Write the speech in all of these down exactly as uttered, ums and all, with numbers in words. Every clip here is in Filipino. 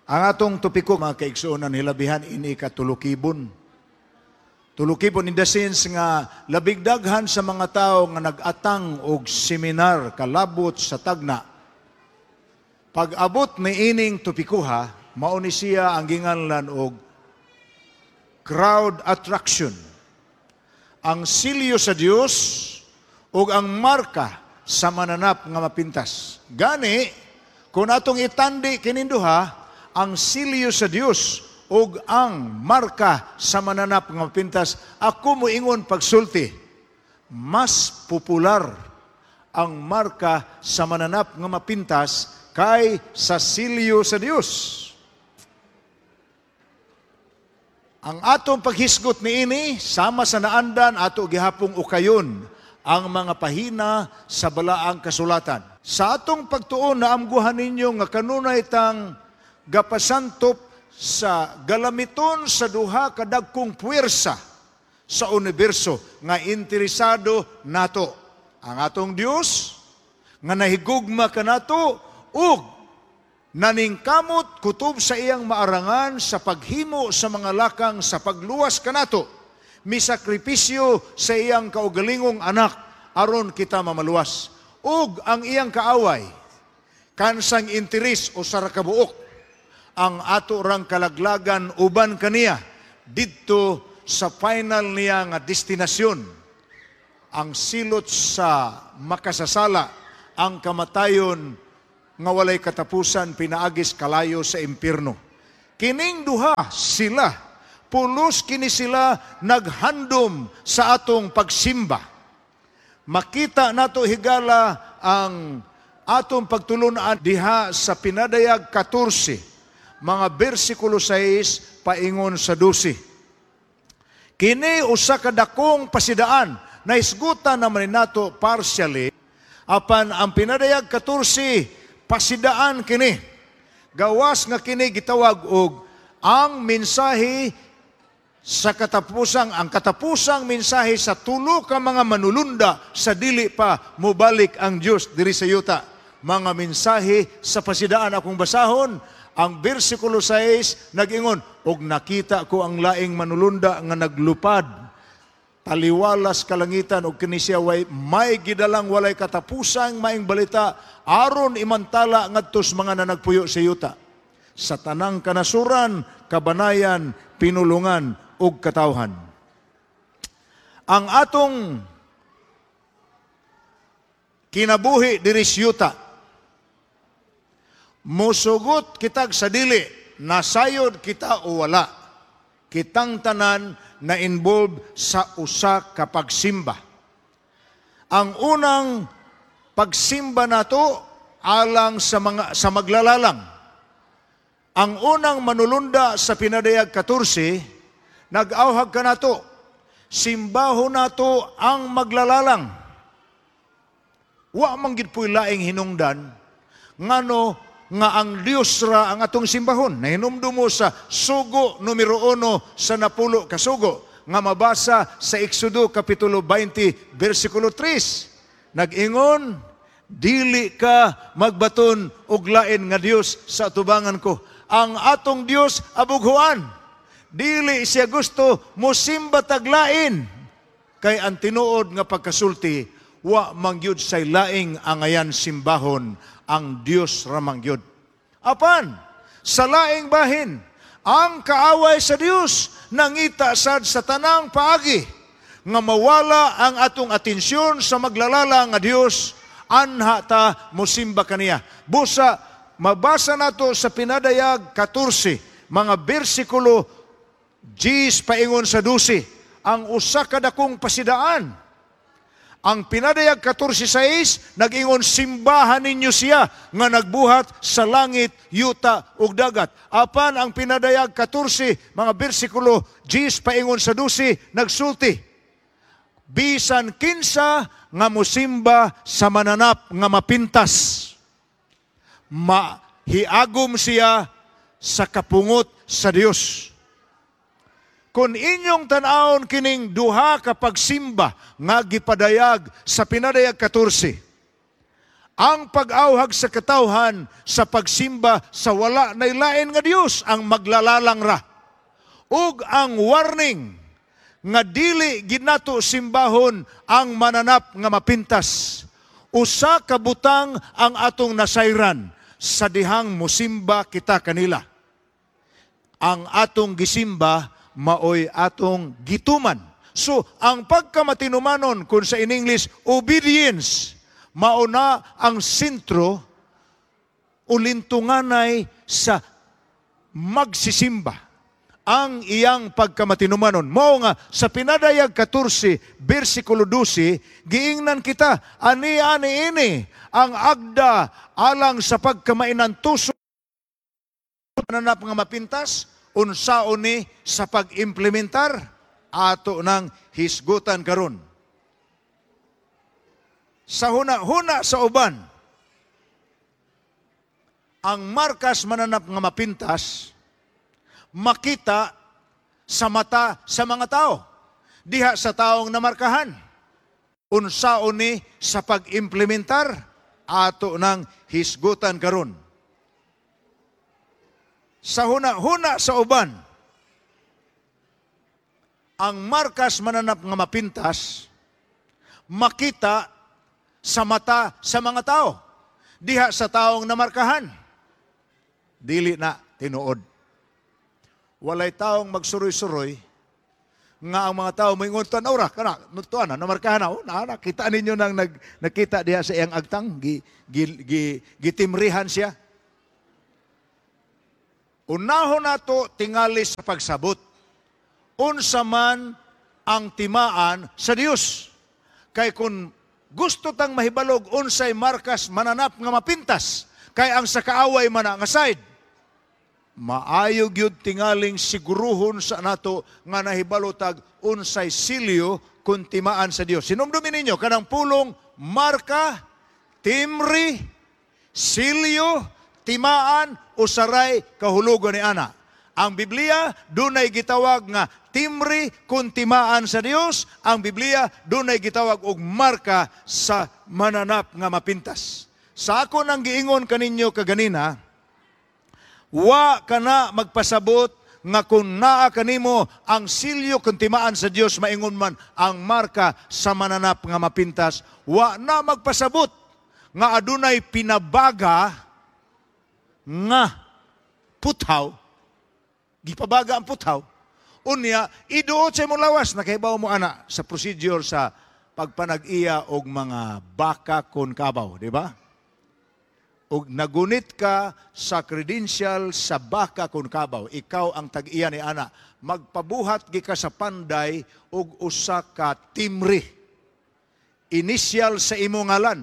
Ang atong topiko, mga kaigsuonan, hilabihan ini katulukibon. Tulukibon in the sense nga labig daghan sa mga tao nga nag-atang og seminar kalabot sa tagna. Pag abot ni ining topikuha, mao ni siya ang ginganlan og crowd attraction. Ang silyo sa Dios ug ang marka sa mananap nga mapintas. Gani, kung atong itandi kininduha, ang silyo sa Dios ug ang marka sa mananap nga mapintas, ako moingon pagsulti, mas popular ang marka sa mananap nga mapintas kay sa silyo sa Dios. Ang atong paghisgot niini sama sa naandan ato gihapong ukayon ang mga pahina sa balaang kasulatan. Sa atong pagtuon na amguhan ninyo nga kanunay tang gapasantop sa galamiton sa duha ka dagkong puwersa sa universo nga interesado nato. Ang atong Dios nga nahigugma kanato ug naningkamot kutob sa iyang maarangan sa paghimo sa mga lakang sa pagluwas kanato, misakripisyo sa iyang kaugalingong anak aron kita mamaluwas. Ug ang iyang kaaway kansang interes o sarakabuok ang ato rang kalaglagan uban kaniya didto sa final niya nga destinasyon, ang silot sa makasasala, ang kamatayon nga walay katapusan pinaagis kalayo sa impierno. Kining duha sila, pulos kini sila naghandom sa atong pagsimba. Makita nato higala ang atong pagtulunan diha sa pinadayag fourteen, mga bersikulo six paingon sa twelve. Kini usa ka dakong pasidaan na isgutan naman nato partially, apan ang pinadayag fourteen pasidaan kini. Gawas nga kini gitawag og ang mensahe sa katapusang, ang katapusang mensahe sa tulo ka mga manulunda sa dili pa mobalik ang Dios diri sa yuta. Mga mensahe sa pasidaan akong basahon. Ang bersikulo six nag-ingon, og nakita ko ang laing manulunda nga naglupad, taliwalas kalangitan, og kini siya way may gidalang walay katapusang maing balita, aron imantala ngadtos mga nanagpuyo sa yuta. Sa tanang kanasuran, kabanayan, pinulungan, ug katawhan. Ang atong kinabuhi diri sa yuta, musugot kitag sa dili, nasayod kita o wala. Kitang tanan na involved sa usa ka pagsimba. Ang unang pagsimba nato alang sa mga sa maglalalang. Ang unang manulunda sa pinadayag fourteen, nag-awhag ka nato, simbaho nato ang maglalalang. Wa man gid puy laing hinungdan ngano nga ang Dios ra ang atong simbahon. Nahinumdumo sa sugo numero uno sa napulo ka sugo nga mabasa sa Exodo kapitulo twenty versikulo three. Nag-ingon, dili ka magbaton og lain nga Dios sa atubangan ko. Ang atong Dios abughuan. Dili siya gusto mosimba taglain. Kay ang tinuod nga pagkasulti, wa mangyud say laing angayan simbahon ang Dios ramang yun. Apan, sa laing bahin, ang kaaway sa Dios nangita sad sa tanang paagi nga mawala ang atong atensyon sa maglalala nga Dios, anha ta mosimba kaniya. Busa, mabasa nato sa pinadayag fourteen, mga bersikulo ten paingon sa twelve, ang usa ka dakong pasidaan. Ang pinadayag fourteen six, nag-ingon, simbahan ninyo siya nga nagbuhat sa langit, yuta, ug dagat. Apan ang pinadayag fourteen, mga bersikulo ten paingon sa twelve, nagsulti, bisan kinsa nga mosimba sa mananap nga mapintas, mahiagom siya sa kapungot sa Dios. Kung inyong tanawon kining duha ka pagsimba nga gipadayag sa pinadayag fourteen, Ang pag-awhag sa katawhan sa pagsimba sa wala na lain nga Dios ang maglalalang ra. Ug ang warning nga dili ginato simbahon ang mananap nga mapintas. Usa ka butang ang atong nasayran sa dihang musimba kita kanila. Ang atong gisimba maoy atong gituman. So, ang pagkamatinumanon kung sa in English, obedience, mauna ang sentro ulintunganay sa magsisimba. Ang iyang pagkamatinumanon. Mao nga, sa Pinadayag fourteen, versikulo twelve, giingnan kita, ani-ani ini, ang agda alang sa pagkamainan tuso nanap nga mapintas, unsaon ni sa pag-implementar, ato ng hisgutan karon. Sa huna-huna sa uban, ang markas mananap nga mapintas, makita sa mata sa mga tao, diha sa taong namarkahan. Unsaon ni sa pag-implementar, ato ng hisgutan karon. Sa huna-huna sa uban, ang markas mananap nga mapintas, makita sa mata sa mga tao, diha sa taong namarkahan. Dili na tinuod. Walay taong magsuroy-suroy nga ang mga tao moingon tan ora kana nutuan na namarkahan na, oh, na nakita ninyo nang nag, nakita diha sa iyang agtang gi, gi, gi, gitimrihan siya. Unahon nato tingali sa pagsabot. Unsa man ang timaan sa Dios. Kay kung gusto tang mahibalog unsay markas mananap nga mapintas, kay ang sa kaaway man nga side, maayo gyud tingaling siguruhon sa nato nga nahibalotag unsay silyo kun timaan sa Dios. Sinumdumi ninyo kanang pulong marka, timri, silyo, timaan, usaray kahulugan ni ana. Ang Biblia dunay gitawag nga timri kun timaan sa Dios. Ang Biblia dunay gitawag og marka sa mananap nga mapintas. Sa ako nang giingon kaninyo kaganina, wa kana magpasabot nga kung naa kanimo ang silyo kung timaan sa Dios, maingon man ang marka sa mananap nga mapintas. Wa na magpasabot nga adunay pinabaga nga puthaw, gipabaga ang puthaw, unya iduot sa imong lawas, nakahibaw mo ana sa procedure sa pagpanag-iya og mga baka kon kabaw, di ba? Og nagunit ka sa credential sa baka kon kabaw, ikaw ang tag-iya ni ana, magpabuhat gi ka sa panday og usa ka timri, initial sa imong ngalan.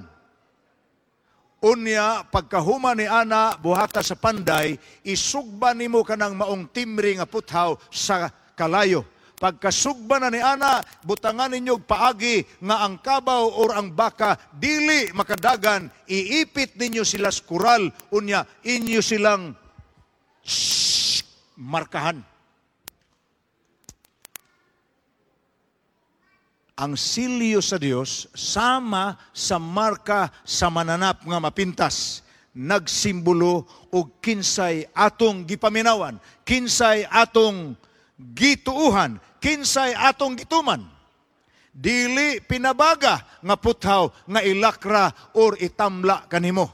Unya, pagkahuma ni ana, buhata sa panday, isugba nimo kanang maong timri nga puthaw sa kalayo. Pagkasugba na ni ana, butangan ninyo paagi nga ang kabaw or ang baka dili makadagan, iipit ninyo sila sa kural, unya inyo silang shh, markahan. Ang silyo sa Dios sama sa marka sa mananap nga mapintas, nagsimbolo og kinsay atong gipaminawan, kinsay atong gituuhan, kinsay atong gituman. Dili pinabaga nga puthaw nga ilakra or itamla kanimo.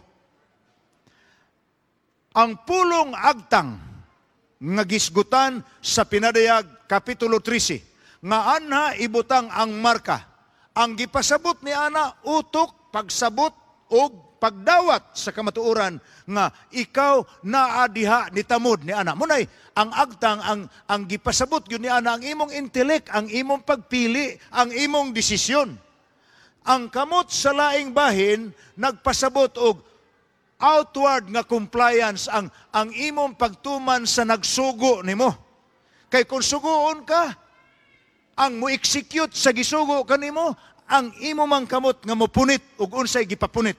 Ang pulong agtang nga gisgutan sa Pinadayag Kapitulo thirteen, nga anha ibutang ang marka. Ang gipasabot ni ana utok, pagsabot og pagdawat sa kamatuoran nga ikaw naa diha ni tamod ni ana. Munay ang agtang ang ang gipasabot gyud ni ana ang imong intelek, ang imong pagpili, ang imong desisyon. Ang kamot sa laing bahin nagpasabot og outward nga compliance, ang ang imong pagtuman sa nagsugo nimo. Kay kung sugoon ka, ang mo-execute sa gisugo kanimo, ang imo mang kamot nga mopunit ug unsay gipapunit.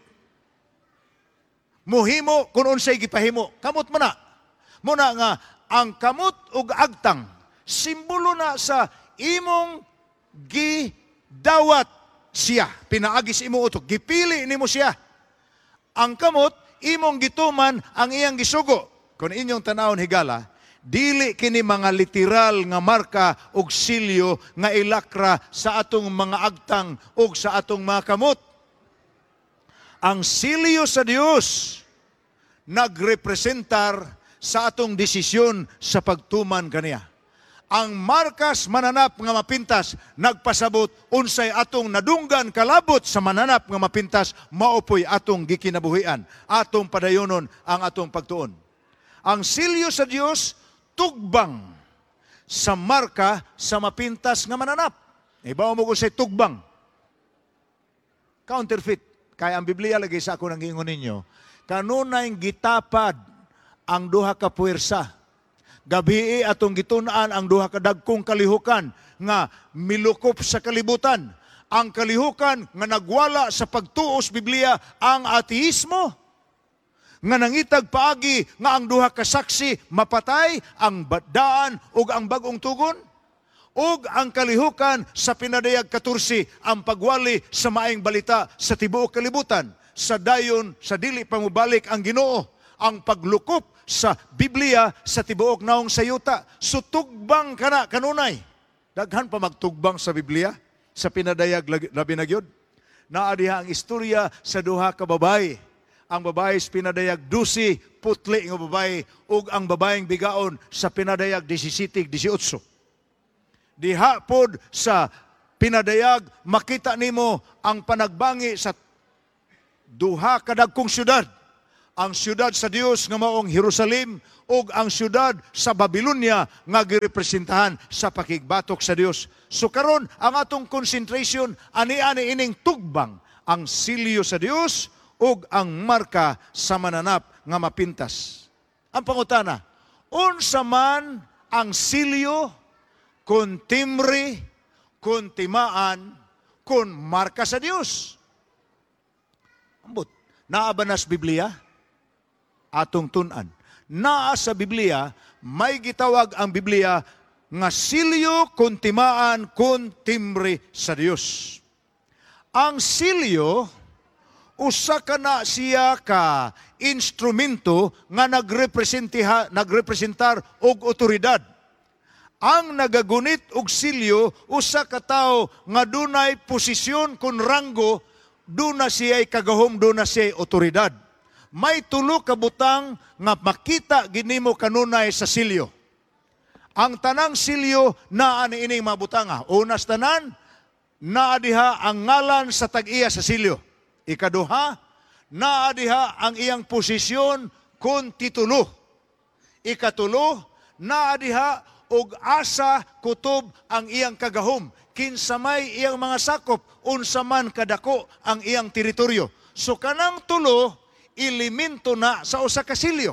Muhimo kung unsay gipahimo, kamot man na. Muna nga ang kamot ug agtang simbolo na sa imong gidawat siya, pinaagi sa imong utok, gipili nimo siya. Ang kamot, imong gituman ang iyang gisugo. Kung inyong tanawon higala, dili kini mga literal nga marka og silyo nga ilakra sa atong mga agtang ug sa atong mga kamot. Ang silyo sa Dios nagrepresentar sa atong desisyon sa pagtuman kaniya. Ang markas mananap nga mapintas nagpasabot unsay atong nadunggan kalabot sa mananap nga mapintas maopoy atong gikinabuhian, atong padayonon ang atong pagtuon. Ang silyo sa Dios tugbang sa marka sa mapintas nga mananap. Ibaw mo ko say tugbang. Counterfeit. Kaya ang Biblia lagi sa ako nang ingon ninyo, kanunay gitapad ang duha ka puwersa. Gabii atong gitunaan ang duha ka dagkong kalihukan nga milukop sa kalibutan. Ang kalihukan nga nagwala sa pagtuos Biblia ang ateismo. Nga nangitag paagi nga ang duha ka saksi mapatay ang daan ug ang bagong tugon. Ug ang kalihukan sa pinadayag katursi ang pagwali sa maayong balita sa tibuok kalibutan. Sa dayon, sa dili pangubalik ang Ginoo, ang paglukop sa Biblia sa tibuok naong sayuta. Sutugbang kana kanunay. Daghan pa magtugbang sa Biblia sa pinadayag labi na gyud. Naa diha ang istorya sa duha ka babae. Ang babae sa pinadayag dusi putli nga babae ug ang babaeng bigaon sa pinadayag disisitig disiotso. Diha pod sa pinadayag makita nimo ang panagbangi sa duha ka dagkong syudad. Ang syudad sa Dios nga maong Jerusalem ug ang syudad sa Babylonia nga girepresentahan sa pakigbatok sa Dios. So karon ang atong concentration ani-ani ining tugbang ang silyo sa Dios ug ang marka sa mananap nga mapintas. Ang pangutana, unsa man ang silyo kun timbre, kun timaan, kun marka sa Dios? Ambot, naa ba nas Biblia? Atong tunan. Naa sa Biblia, may gitawag ang Biblia nga silyo kun timaan kun timbre sa Dios. Ang silyo, usa ka na siya ka instrumento nga nagrepresentiha, nagrepresentar og otoridad. Ang nagagunit og silyo, usa ka tawo nga dunay posisyon kun ranggo, duna siya'y kagahom, duna siya'y otoridad. May tulo ka butang nga makita ginimo kanunay sa silyo. Ang tanang silyo naa ni ining mabutanga. Unas tanan, naa diha ang ngalan sa tag-iya sa silyo. Ikaduha, naa diha ang iyang posisyon kun titulo. Ikatulo, naa diha og asa kutob ang iyang kagahom. Kinsamay iyang mga sakop, unsa man kadako ang iyang teritoryo. So kanang tulo, elemento na sa usa ka silyo.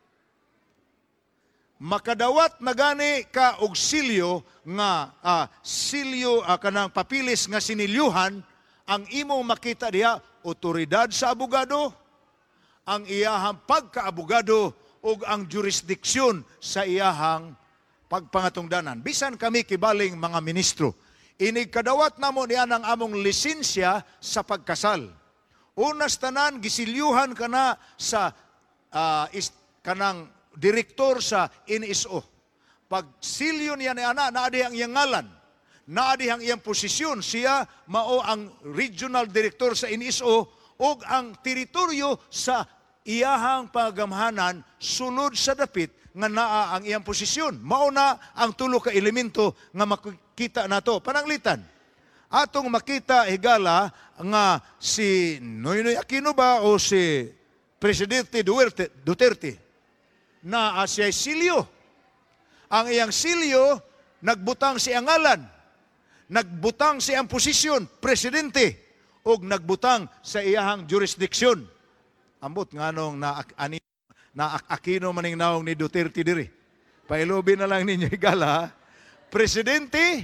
Makadawat na gani ka og silyo nga ah, silyo ah, kanang papilis nga sinilyuhan, ang imong makita diha otoridad sa abogado, ang iyahang pagkaabogado ug ang jurisdiksyon sa iyahang pagpangatungdanan. Bisan kami kibaling mga ministro, inig kadawat namo niya ang among lisensya sa pagkasal. Unas tanan, gisilyuhan ka na sa uh, is, kanang direktor sa N S O. Pag silyo niya ni ana, naadi ang iyang ngalan, naadi ang iyang posisyon, siya mao ang regional director sa N S O ug ang teritoryo sa iyahang pagamhanan sulod sa dapit nga naa ang iyang posisyon. Mao na ang tulo ka elemento nga makita nato. Pananglitan, atong makita higala nga si Noynoy Aquino ba o si Presidente Duterte, Duterte na siya'y silyo. Ang iyang silyo, nagbutang si angalan, nagbutang si ang posisyon, presidente, o nagbutang sa iyahang jurisdiksyon. Ambot nga nung na, ani, na Aquino maning naong ni Duterte diri. Pailobi na lang ninyo higala, Presidente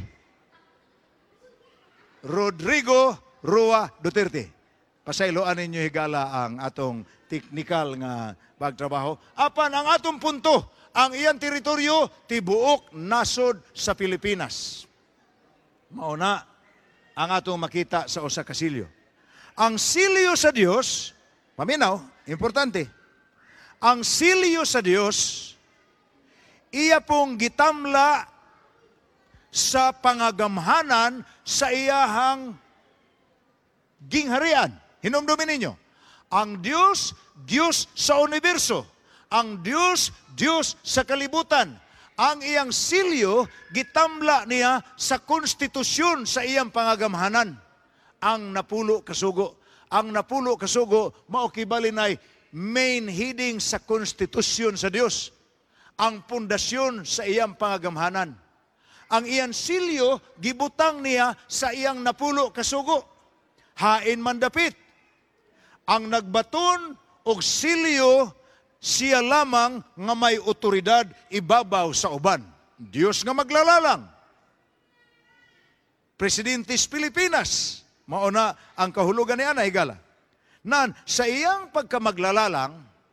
Rodrigo Roa Duterte. Pasayloan ninyo higala ang atong teknikal nga pagtrabaho. Apan ang atong punto, ang iyang teritoryo tibuok nasod sa Pilipinas. Mauna ang atong makita sa usa ka silyo. Ang silyo sa Dios Paminaw, importante. Ang silyo sa Dios, iya pong gitamla sa pangagamhanan sa iyahang gingharian. Hinumdumin ninyo. Ang Diyos, Diyos sa universo. Ang Diyos, Diyos sa kalibutan. Ang iyang silyo, gitamla niya sa konstitusyon sa iyang pangagamhanan. Ang napulo kasugo. Ang napulo kasugo, maukibalin ay main heading sa konstitusyon sa Diyos. Ang pundasyon sa iyang pangagamhanan. Ang iyang silyo, gibutang niya sa iyang napulo kasugo. Hain man dapit. Ang nagbaton og silyo, siya lamang nga may otoridad ibabaw sa uban. Diyos nga maglalalang. Presidentes Pilipinas, mauna ang kahulugan ni Ana Higala. Nan, sa iyang pagkamaglalang,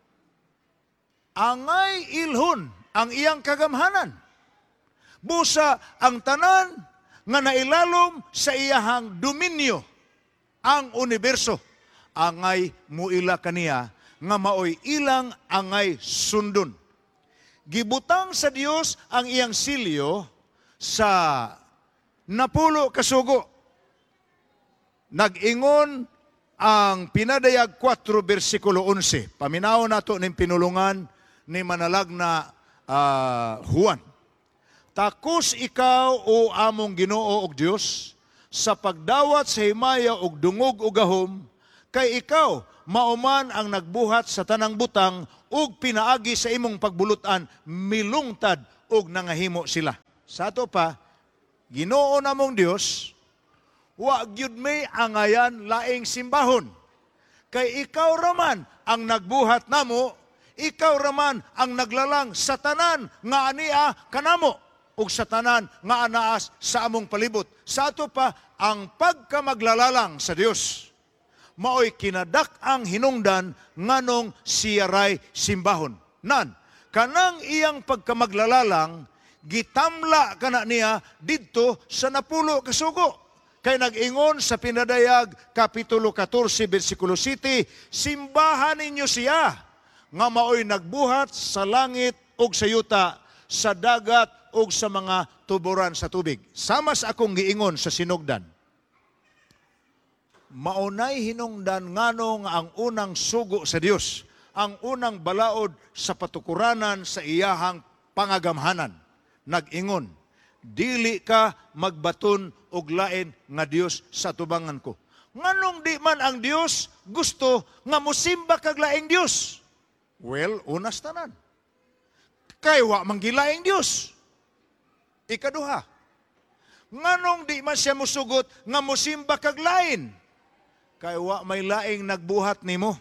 angay ilhon ang iyang kagamhanan. Busa ang tanan nga nailalom sa iyahang dominyo, ang universo. Angay muila kaniya nga maoy ilang angay sundon. Gibutang sa Dios ang iyang silyo sa napulo kasugo. Nag-ingon ang pinadayag four versikulo eleven. Paminaw nato ning pinulungan ni manalag na uh, Juan. Takos ikaw o among Ginoo og Dios sa pagdawat sa himaya og dungog ug gahom, kay ikaw mauman ang nagbuhat sa tanang butang ug pinaagi sa imong pagbulutan milungtad ug nangahimo sila. Sa ato pa, Ginoo namong Dios, wa gyud may angayan laing simbahon. Kay ikaw raman ang nagbuhat namo, ikaw raman ang naglalang sa tanan nga ania kanamo ug sa tanan nga anaas sa among palibot. Sa ato pa, ang pagkamaglalalang sa Dios maoy kinadak-ang hinungdan nganong siyaray simbahon. Nan, kanang iyang pagkamaglalalang, gitamla kana niya didto sa napulo kasugo. Kay nag-ingon sa pinadayag Kapitulo fourteen, versikulo seven, simbahan ninyo siya nga maoy nagbuhat sa langit ug sa yuta, sa dagat ug sa mga tuburan sa tubig. Sama sa akong giingon sa sinugdan. Maunay hinungdan nganong ang unang sugo sa Dios, ang unang balaod sa patukuranan sa iyahang pangagamhanan. Nag-ingon, dili ka magbaton og lain nga Dios sa tubangan ko. Nganong di man ang Dios gusto nga mosimba kag laing Dios? Well, unas tanan. Kay wa manggilaing Dios. Ikaduha, nganong di man siya musugot nga mosimba kag lain? Kay wa may laing nagbuhat nimo.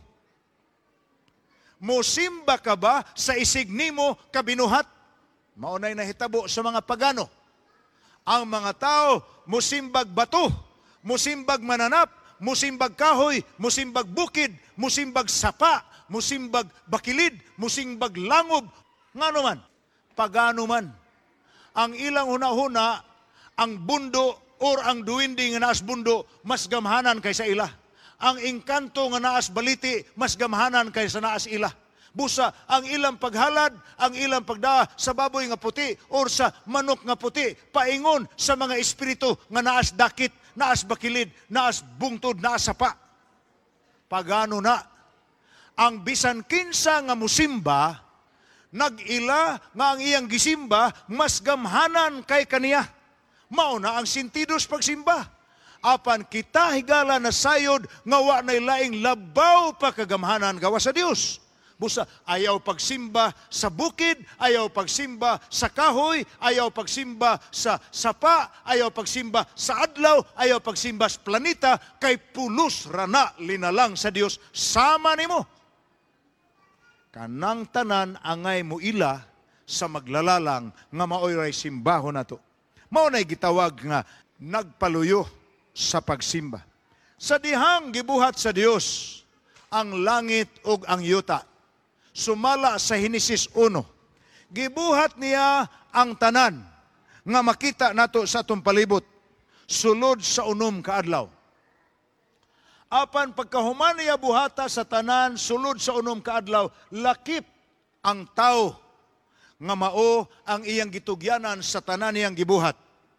Mosimba ka ba sa isig nimo kabinuhat? Maunay nahitabo sa mga pagano. Ang mga tao musimbag bato, musimbag mananap, musimbag kahoy, musimbag bukid, musimbag sapa, musimbag bakilid, musimbag langob. Ngano man, pagano man. Ang ilang huna-huna, ang bundo or ang duwindi nga naas bundo, mas gamhanan kaysa ila. Ang engkanto nga naas baliti, mas gamhanan kaysa naas ila. Busa, ang ilang paghalad, ang ilang pagdaa sa baboy nga puti or sa manok nga puti, paingon sa mga espiritu nga naas dakit, naas bakilid, naas bungtod, naas sapa. Pagano na, ang bisan kinsa nga musimba, nag-ila nga ang iyang gisimba, mas gamhanan kay kaniya. Mauna ang sintidos pagsimba. Apan kita higala na sayod nga wa nay laing labaw pa kagamhanan gawa sa Dios. Busa, ayaw pagsimba sa bukid, ayaw pagsimba sa kahoy, ayaw pagsimba sa sapa, ayaw pagsimba sa adlaw, ayaw pagsimba sa planeta, kay pulos rana linalang sa Dios sama nimo. Kanang tanan angay mo ila sa maglalalang nga maoy ray simbahon nato. Mao nay gitawag nga nagpaluyo sa pagsimba. Sa dihang gibuhat sa Dios ang langit ug ang yuta. Sumala sa Henesis one. Gibuhat niya ang tanan nga makita nato sa atong palibot sulod sa unom ka adlaw. Apan pagkahuman niya buhata sa tanan, sulod sa unom kaadlaw, lakip ang tao nga mao ang iyang gitugyanan sa tanan niyang gibuhat.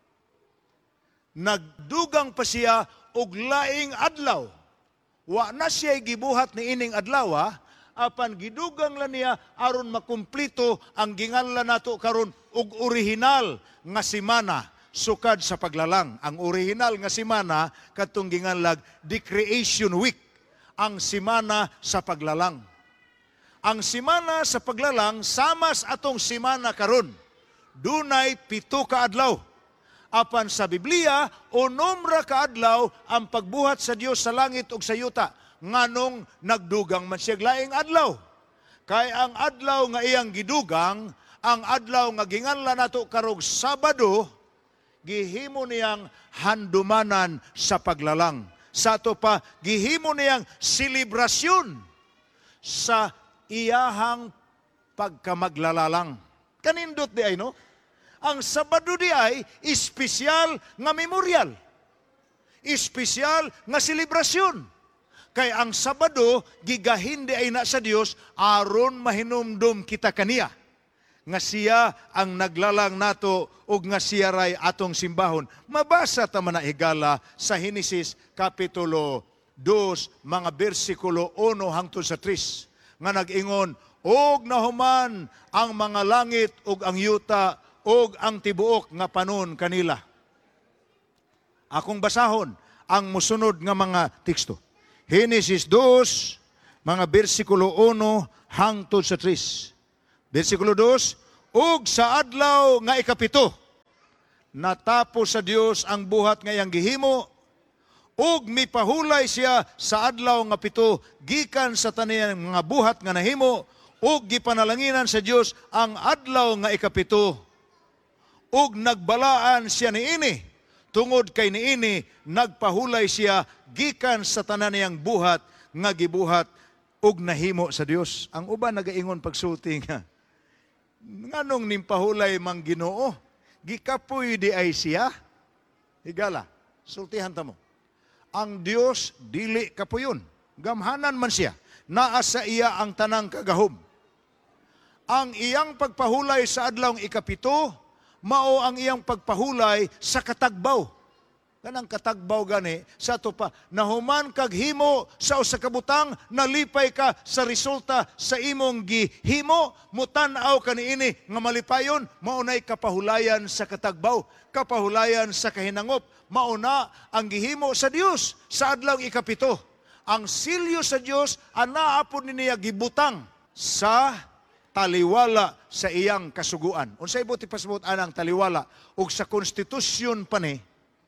Nagdugang pa siya og laing adlaw. Wa na siya gibuhat ni ining adlaw, ha? Apan gidugang la niya aron makumplito ang ginganlan nato karon og orihinal nga semana sukad sa paglalang. Ang orihinal nga semana katong ginganlag the Creation Week, ang semana sa paglalang. Ang semana sa paglalang samas atong semana karon. Dunay pito ka adlaw. Apan sa Biblia, unom ra ka adlaw ang pagbuhat sa Dios sa langit ug sa yuta. Nganong nagdugang man siya laing adlaw. Kay ang adlaw nga iyang gidugang, ang adlaw nga ginganlan nato karong Sabado, gihimo niyang handumanan sa paglalang. Sa ato pa, gihimo niyang selebrasyon sa iyahang pagkamaglalalang. Kanindot di ay, no? Ang Sabado di ay espesyal nga memorial. Espesyal nga selebrasyon. Kay ang Sabado, gigahin di ay na sa Dios aron mahinumdum kita kaniya. Nga siya ang naglalang nato o nga siya ray atong simbahon. Mabasa ta man na higala sa Henesis Kapitulo two, mga bersikulo one hangtod sa three, nga nag-ingon, og nahuman ang mga langit ug ang yuta ug ang tibuok nga panon kanila. Akong basahon ang musunod nga mga teksto. Henesis two, mga bersikulo one hangtod sa three. Versikulo two, ug sa adlaw nga ikapito, natapos sa Dios ang buhat nga iyang gihimo, ug mipahulay siya sa adlaw nga pito, gikan sa taniyang mga buhat nga nahimo, ug gipanalanginan sa Dios ang adlaw nga ikapito, ug nagbalaan siya niini, tungod kay niini, nagpahulay siya gikan sa tanan niyang buhat nga gibuhat, ug nahimo sa Dios. Ang uban nagaingon pagsulti nga, nganong nimpahulay mang Ginoo, gikapoy di ay siya. Higala, sultihan ta mo. Ang Dios dili kapuyon, gamhanan man siya, naa sa iya ang tanang kagahom. Ang iyang pagpahulay sa adlawng ikapito, mao ang iyang pagpahulay sa katagbaw. Kanang katagbaw gani, sa ito pa, nahuman kag himo sa usa ka butang, nalipay ka sa resulta sa imong gihimo, mutanaw ka niini nga malipayon, maunay kapahulayan sa katagbaw, kapahulayan sa kahinangop, mauna ang gihimo sa Dios sa adlaw ikapito. Ang silyo sa Dios, anaapon niya gibutang sa taliwala sa iyang kasuguan. Unsay buti pasabot anang taliwala, ug sa konstitusyon pa ni,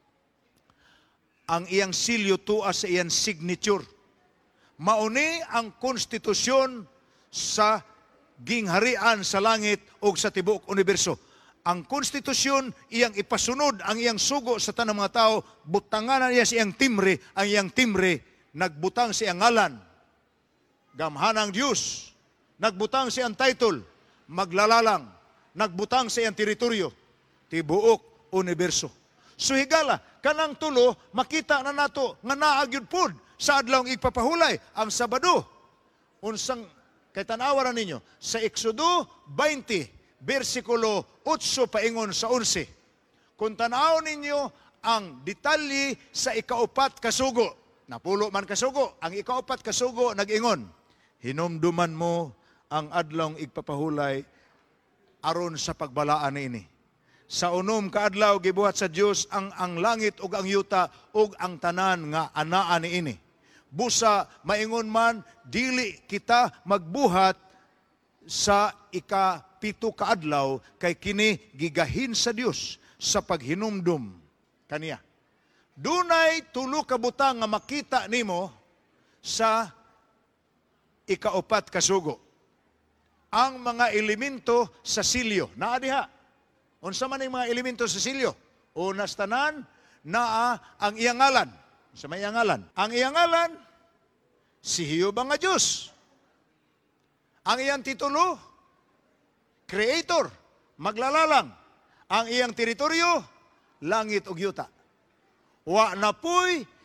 ang iyang silyo tuwa sa iyang signature. Mauni ang konstitusyon sa gingharian sa langit o sa tibuok universo. Ang konstitusyon, iyang ipasunod ang iyang sugo sa tanang mga tao, butangan niya sa iyang timbre, ang iyang timbre, nagbutang sa iyang ngalan. Gamhanang Diyos, nagbutang sa iyang title, maglalalang, nagbutang sa iyang teritoryo, tibuok universo. So higala, kanang tulo, makita na nato nga naagyud pod sa adlawng igpapahulay ang Sabado. Unsang kay tanawa ninyo sa Exodo twenty, bersikulo eight paingon sa eleven. Kung tanaw ninyo ang detalye sa ikaupat kasugo, napulo man kasugo, ang ikaupat kasugo nag-ingon, hinumduman mo ang adlawng igpapahulay aron sa pagbalaan niini. Sa unom kaadlaw gibuhat sa Dios ang ang langit ug ang yuta ug ang tanan nga anaa niini. Busa maingon man dili kita magbuhat sa ikapito kaadlaw kay kini gigahin sa Dios sa paghinumdum kaniya. Dunay tulo ka butang nga makita nimo sa ikaupat kasugo. Ang mga elemento sa silyo naa diha. Unsa man ang mga elemento sa silyo? Unas tanan, naa ang iyang ngalan. Sa may iyang ngalan. Ang iyang ngalan, si Hiyuba nga Diyos. Ang iyang titulo, Creator, maglalalang. Ang iyang teritoryo, langit ug yuta. Wa na po'y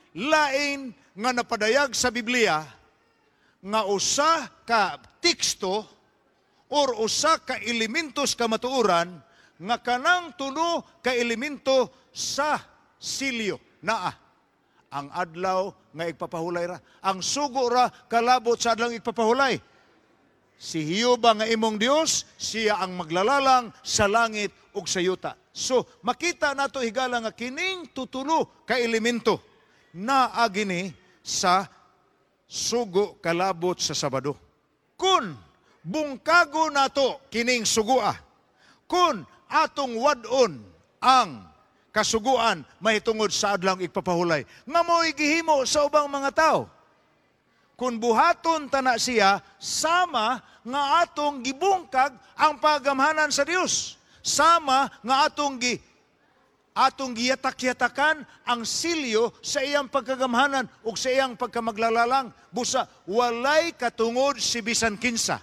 lain nga napadayag sa Biblia nga usa ka teksto or usa ka elementos ka matuoran nga kanang tulo ka elemento sa silyo naa. Ang adlaw nga igpapahulay ra, ang sugo ra kalabot sa adlaw igpapahulay. Si Hioba nga imong Dios, siya ang maglalalang sa langit ug sa yuta. So, makita nato higala nga kining tutulo ka elemento naa gini sa sugo kalabot sa Sabado. Kun bungkago nato kining sugua, kun atong wadon ang kasuguan mahitungod sa adlang igpapahulay, nga mo'y gihimo sa ubang mga tao. Kun buhaton tana siya, sama nga atong gibungkag ang pagamhanan sa Dios. Sama nga atong gi atong giyatak-yatakan ang silyo sa iyang pagkagamhanan ug sa iyang pagkamaglalalang. Busa, walay katungod si bisan kinsa.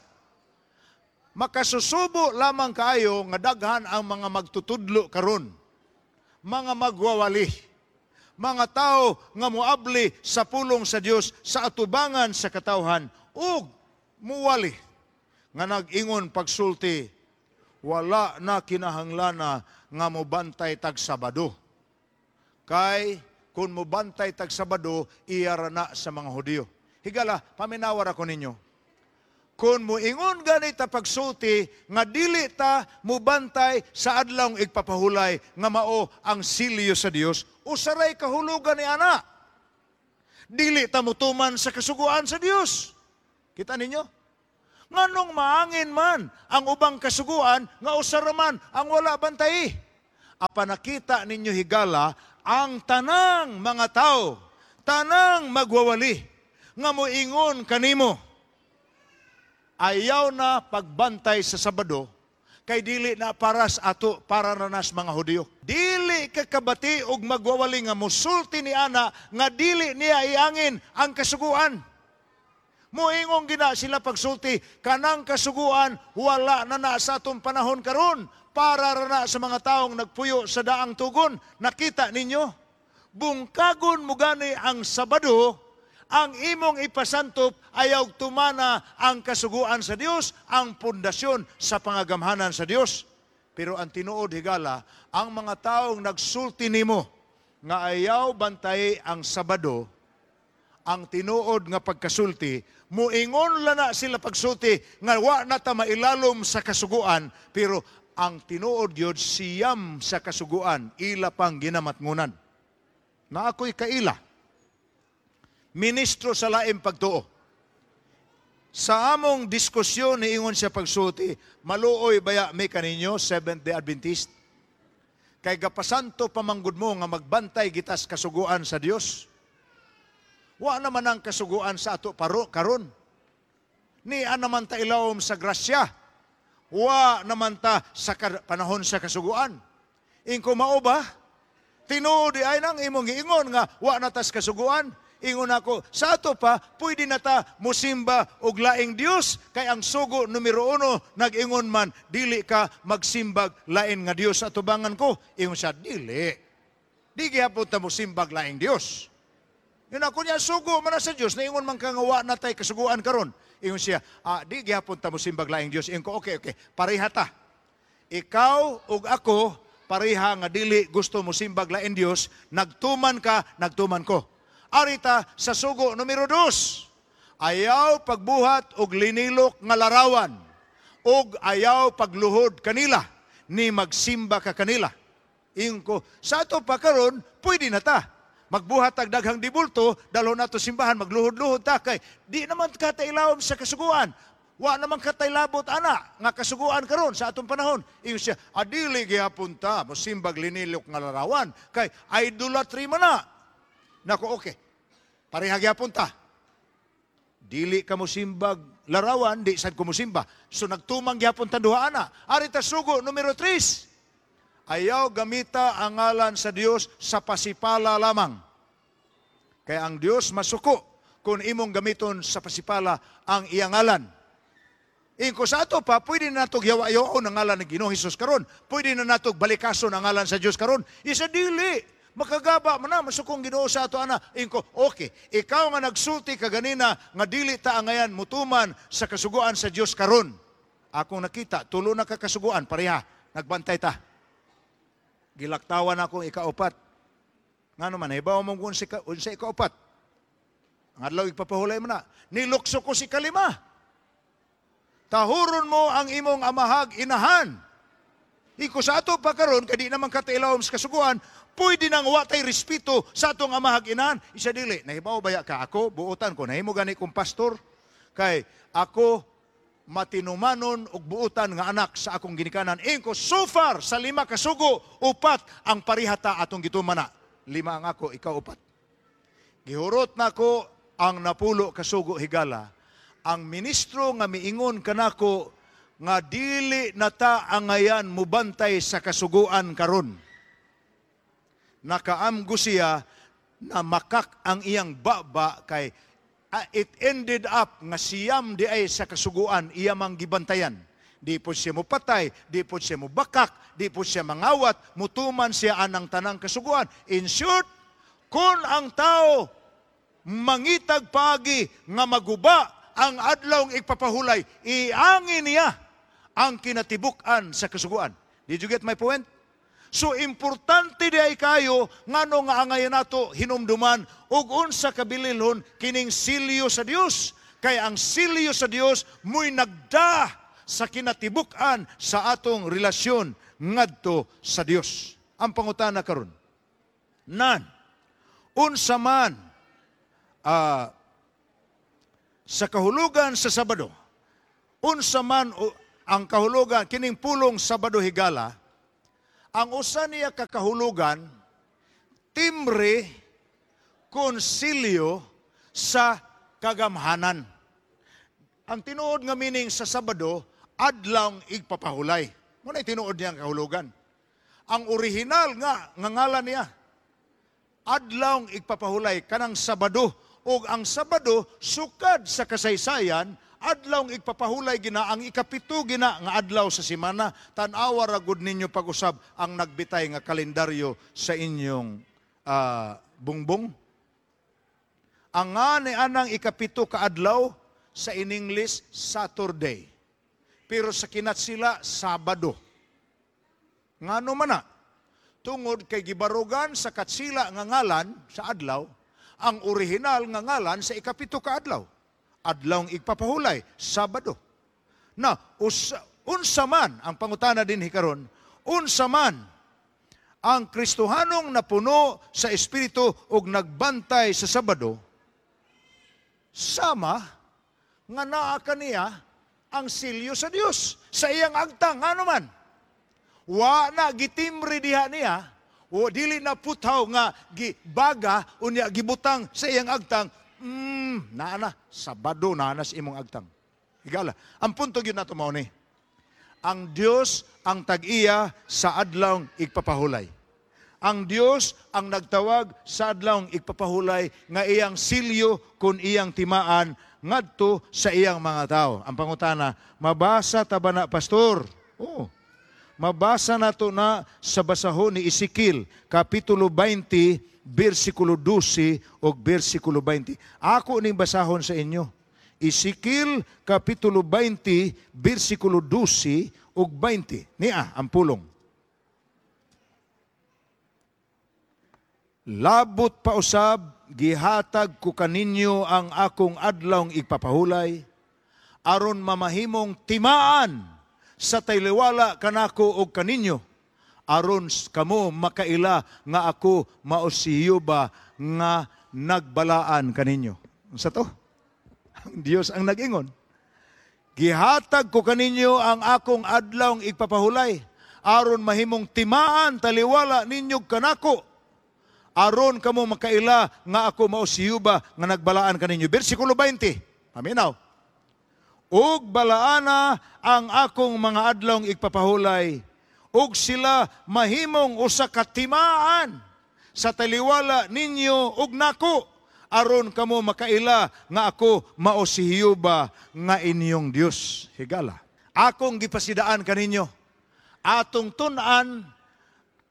Makasusubo lamang kaayo nga daghan ang mga magtutudlo karon, mga magwawali, mga tao nga muabli sa pulong sa Dios sa atubangan sa katawhan ug muwali nga nag-ingon pagsulti, wala na kinahanglana nga mobantay tag Sabado. Kay kung mobantay tag Sabado, iyara na sa mga Hudiyo. Higala, paminawar ako ninyo. Kung muingon ganit pagsulti nga dili ta mubantay sa adlawng igpapahulay nga mao ang silyo sa Dios, usaray kahulugan ni ana. Dili ta mutuman sa kasuguan sa Dios. Kita ninyo? Nganong maangin man ang ubang kasuguan nga usara man ang wala bantay. Apa nakita ninyo higala ang tanang mga tao, tanang magwawali nga moingon kanimo, ayaw na pagbantay sa Sabado, kay dili na paras ato para ranas mga Hudiyo. Dili kakabati og magwawali nga musulti ni ana nga dili niya iangin ang kasuguan. Muingong gina sila pagsulti, kanang kasuguan wala na na sa atong panahon karon para rana sa mga taong nagpuyo sa daang tugon. Nakita ninyo, bungkagon mo gani ang Sabado, ang imong ipasantop ayaw tumana ang kasuguan sa Dios, ang pundasyon sa pangagamhanan sa Dios. Pero ang tinuod higala, ang mga taong nagsulti nimo nga ayaw bantay ang Sabado, ang tinuod nga pagkasulti, muingon lana sila pagsulti nga wa na ta mailalom sa kasuguan, pero ang tinuod yun siyam sa kasuguan, ila pang ginamatngunan. Na ako'y kaila, ministro sa laing pagtuo. Sa among diskusyon ni ingon siya pagsulti, maluoy baya may kaninyo, Seventh-day Adventist? Kay gapasanto pamanggod mo nga magbantay gitas kasuguan sa Dios. Wa naman ang kasuguan sa ato paro karon. Ni naman ta ilawom sa grasya. Wa naman ta sa panahon sa kasuguan. Ingko mao ba? Tinuod ay nang imong giingon nga wa na tas kasuguan. Ingon ako, sa ato pa, pwede na ta musimba og laing Dios, kay ang sugo numero uno, nag-ingon man, dili ka magsimbag lain nga Dios sa tubangan ko. Ingon siya, dili. Di gihapon ta musimbag laing Dios. Yun ako niya, sugo man na sa Diyos, na ingon man ka nga wa na tay kasuguan karon. Ingon siya, ah, di gihapon ta musimbag laing Dios. Ingon ko, okay, okay, pareha ta. Ikaw ug ako, pareha nga dili gusto musimbag laing Dios, nagtuman ka, nagtuman ko. Arita sa sugo numero dos, ayaw pagbuhat og linilok nga larawan, og ayaw pagluhod kanila, ni magsimba ka kanila. Ingon ko, sa ato pa karon, pwede na ta. Magbuhat ag daghang dibulto, dalhon nato simbahan, magluhod-luhod ta, kay di naman katailawom sa kasuguan. Wa naman katailabot ana, nga kasuguan karon sa atong panahon. Ingon siya, adili gihapon ta, musimbag linilok nga larawan, kay idolatry man na. Nako, okay. Pareha gyapon ta. Dili ka musimbag larawan, di sad ko musimba. So nagtumang gyapon ta duha ana. Ari ta sugo numero tres. Ayaw gamita ang ngalan sa Dios sa pasipala lamang. Kaya ang Dios masuko kung imong gamiton sa pasipala ang iyang ngalan. Ingko sa ato pa, pwede na natog yawa-yawaon ang ngalan ng Ginoong Hesus karon. Pwede na natog balikason ang ngalan sa Dios karon. Isa dili. makagaba man na, masukong Ginoo sa ato ana. Inko, okay, ikaw nga nagsulti kaganina, nga dili ta ngayon mutuman sa kasuguan sa Dios karon. Akong nakita, tulo na kakasuguan, pareha, nagbantay ta. Gilaktawan akong ikaupat. Nga naman, ibaw mong kung si, si ikaupat. Ang adlaw ipapahulay mo na. Nilukso ko si kalima. Tahuron mo ang imong amahag inahan. Iko sa ato pa karon kadi naman katailawom sa kasuguan, pwede nang watay respeto sa atong amahag inahan. Isa dili, nahibaw baya ka ako, buutan ko, nahimo gani kong pastor, kay ako matinumanon og buutan nga anak sa akong ginikanan. Inko, so far, sa lima kasugo, upat ang parihata atong gitumana. Lima ang ako, ikaw upat. Gihurot na ko ang napulo kasugo higala. Ang ministro nga miingon kanako nga dili nata ang ngayan mubantay sa kasuguan karon. Nakaamgo siya na makak ang iyang baba kay uh, it ended up nga siyam di ay sa kasuguan iya mang gibantayan. Di po siya mo patay, di po siya mo bakak, di po siya mangawat, mutuman siya anang tanang kasuguan. In short, kung ang tao mangitag pagi nga maguba ang adlawng ipapahulay, iangin niya ang kinatibukan sa kasuguan. Did you get my point? So, importante di ay kayo, ngano nga angayan nato hinumduman, ug unsa kabililhon kining silyo sa Dios. Kay ang silyo sa Dios, muy nagda sa kinatibukan sa atong relasyon ngadto sa Dios. Ang pangutana karon, nan, unsa man uh, sa kahulugan sa Sabado, unsa man uh, ang kahulugan, kining pulong Sabado higala, ang usa niya kakahulugan, timbre, konsilyo sa kagamhanan. Ang tinuod nga meaning sa Sabado, adlawng igpapahulay. Muna tinuod niya ang kahulugan. Ang original nga, nga ngalan niya, adlawng igpapahulay, kanang Sabado. O ang Sabado, sukad sa kasaysayan, adlawng igpapahulay gina, ang ikapito gina nga adlaw sa semana, tan-awa ragud ninyo pag-usab ang nagbitay nga kalendaryo sa inyong uh, bungbong. Ang nga ni anang ikapito ka adlaw, sa in English, Saturday. Pero sa kinat sila, Sabado. Nga naman na, tungod kay gibarugan sa katsila nga ngalan sa adlaw, ang original nga ngalan sa ikapito ka adlaw. Adlawng igpapahulay, Sabado. Na, usa, unsa man, ang pangutana din hikaron, unsa man ang Kristohanong napuno sa Espiritu ug nagbantay sa Sabado, sama nga naa kaniya ang silyo sa Dios sa iyang agtang. Ano man? Wa na gitimbre diha niya, o dili na putaw nga gibaga unya gibutang sa iyang agtang. Mm, naa na, Sabado naa na sa imong agtang. Higala. Ang punto gyud nato mao ni, ang Dios ang tag-iya sa adlawng igpapahulay. Ang Dios ang nagtawag sa adlawng igpapahulay nga iyang silyo kun iyang timaan ngadto sa iyang mga tao. Ang pangutana, mabasa ta ba na, pastor? Oo. Mabasa na to na sa basahon ni Ezekiel, Kapitulo twenty, versikulo twelve o versikulo twenty. Ako ning basahon sa inyo. Ezekiel, Kapitulo twenty, versikulo twelve o twenty. Nia, ang pulong. Labot pa usab, gihatag ko kaninyo ang akong adlawng igpapahulay, aron mamahimong timaan sa tayliwala kanako og kaninyo, aron kamo makaila nga ako maosiyo ba nga nagbalaan kaninyo. Sa to? Ang Dios ang nag-ingon. Gihatag ko kaninyo ang akong adlawng igpapahulay, aron mahimong timaan taliwala ninyo kanako, aron kamo makaila nga ako mausiyuba nga nagbalaan kaninyo. Versikulo twenty. Paminaw. Ug balaana ang akong mga adlawng igpapahulay, ug sila mahimong usa ka timaan sa taliwala ninyo ug nako, aron kamo makaila nga ako mausiyuba nga inyong Dios. Higala. Akong gipasidaan kaninyo, atong tun-an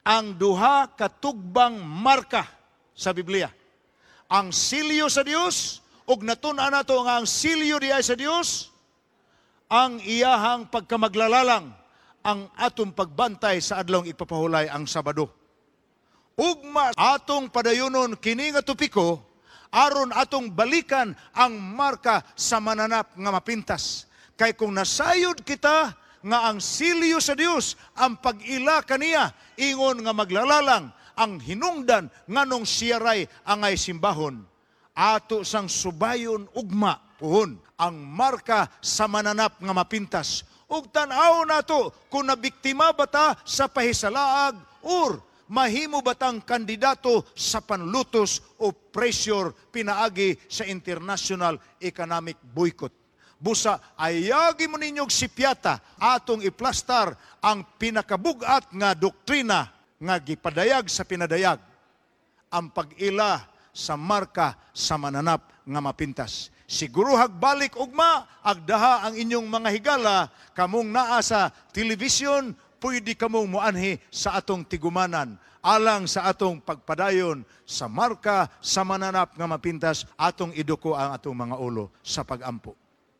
ang duha katugbang marka sa Biblia. Ang silyo sa Dios, ug natun-an nato nga ang silyo diay sa Dios, ang iyahang pagkamaglalalang, ang atong pagbantay sa adlawng ipapahulay ang Sabado. Ugma atong padayunon kini nga topiko, aron atong balikan ang marka sa mananap nga mapintas. Kay kung nasayod kita nga ang silyo sa Dios, ang pag-ila kaniya, ingon nga maglalalang, ang hinungdan nganong siyaray angay simbahon, ato sang subayon ugma puhon ang marka sa mananap nga mapintas. Ug tan-aw nato kung nabiktima bata sa pahisalaag or mahimo batang kandidato sa panlutos o pressure pinaagi sa international economic boycott. Busa, ayagi mo ninyog sipyata atong iplastar ang pinakabugat nga doktrina nga gipadayag sa pinadayag, ang pag-ila sa marka sa mananap nga mapintas. Siguro hagbalik ugma, agdaha ang inyong mga higala, kamong naa sa television, pwede kamong muanhi sa atong tigumanan, alang sa atong pagpadayon sa marka sa mananap nga mapintas, atong iduko ang atong mga ulo sa pagampo.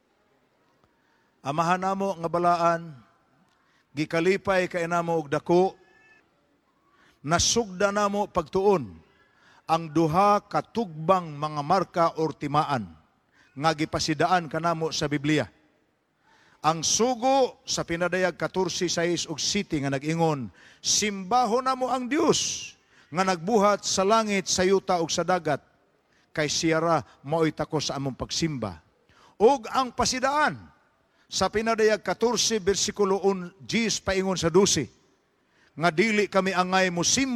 Amahan namo nga balaan, gikalipay kay namo og dako, nasugda namo pagtuon ang duha katugbang mga marka or timaan nga gipasidaan kanamo sa Biblia. Ang sugo sa pinadayag fourteen, six ug siete nga nag-ingon, simbahon namo ang Dios nga nagbuhat sa langit, sa yuta ug sa dagat, kay siyara mao'y tako sa among pagsimba. Ug ang pasidaan sa pinadayag fourteen versikulo ten paingon sa twelve, nga dili kami angay mo